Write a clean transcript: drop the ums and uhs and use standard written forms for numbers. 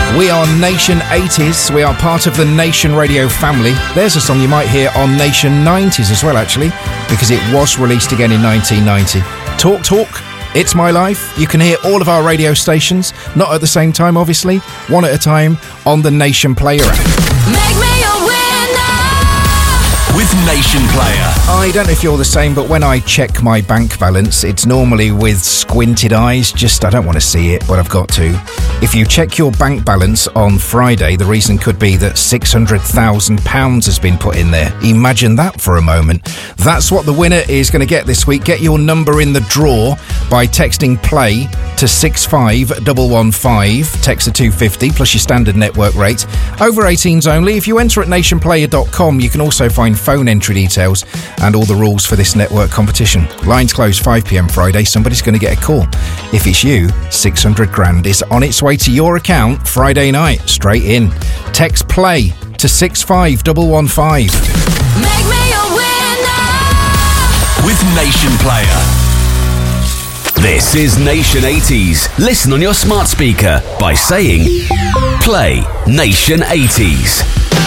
We are Nation 80s. We are part of the Nation Radio family. There's a song you might hear on Nation 90s as well, actually, because it was released again in 1990. Talk Talk, It's My Life. You can hear all of our radio stations, not at the same time, obviously, one at a time on the Nation Player app. Make me a winner with Nation Player. I don't know if you're the same, but when I check my bank balance, it's normally with squinted eyes. I don't want to see it, but I've got to. If you check your bank balance on Friday, the reason could be that £600,000 has been put in there. Imagine that for a moment. That's what the winner is going to get this week. Get your number in the draw by texting play to 65115. Text to 250 plus your standard network rate. Over 18s only. If you enter at nationplayer.com, you can also find phone entry details and all the rules for this network competition. Lines close 5pm Friday. Somebody's going to get a call. If it's you, 600 grand is on its way to your account Friday night. Straight in. Text play to 65115. Make me a winner with Nation Player. This is Nation 80s. Listen on your smart speaker by saying play Nation 80s.